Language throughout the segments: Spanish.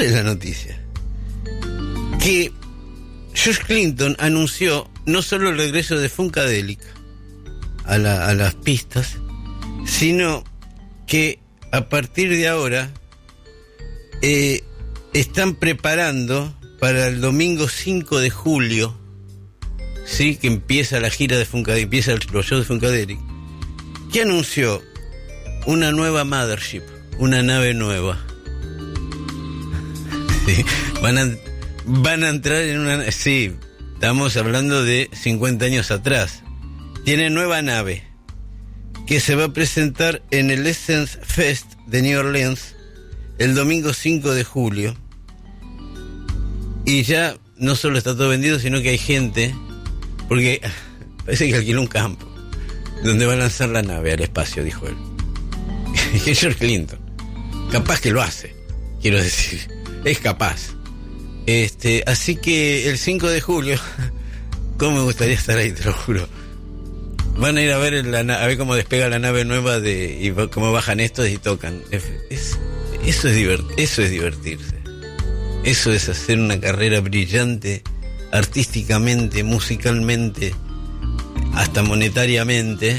¿Cuál es la noticia? Que George Clinton anunció no solo el regreso de Funkadelic a las pistas, sino que a partir de ahora están preparando para el domingo 5 de julio, ¿sí? Que empieza la gira de Funkadelic, empieza los shows de Funkadelic, que anunció una nueva Mothership, una nave nueva. Sí, van a entrar en una... Sí, estamos hablando de 50 años atrás. Tiene nueva nave que se va a presentar en el Essence Fest de New Orleans el domingo 5 de julio. Y ya no solo está todo vendido, sino que hay gente, porque parece que alquiló un campo donde va a lanzar la nave al espacio, dijo él. Y George Clinton, capaz que lo hace, quiero decir, es capaz. Así que el 5 de julio, cómo me gustaría estar ahí, te lo juro. Van a ir a ver a ver cómo despega la nave nueva y cómo bajan estos y tocan. Eso es divertirse. Eso es hacer una carrera brillante, artísticamente, musicalmente, hasta monetariamente.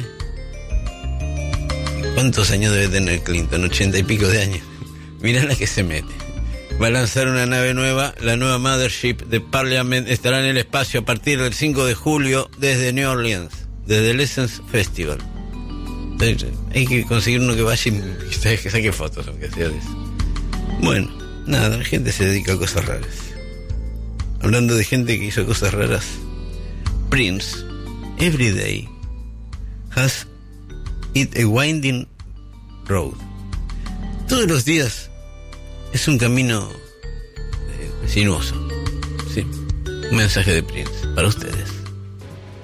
¿Cuántos años debe tener Clinton? 80 y pico de años. Mirá la que se mete. Va a lanzar una nave nueva, la nueva Mothership de Parliament. Estará en el espacio a partir del 5 de julio desde New Orleans, desde el Essence Festival. Entonces, hay que conseguir uno que vaya y que saque fotos, aunque sea de eso. Bueno, nada, la gente se dedica a cosas raras. Hablando de gente que hizo cosas raras, Prince, every day has it a winding road. Todos los días es un camino sinuoso. Sí, un mensaje de Prince para ustedes.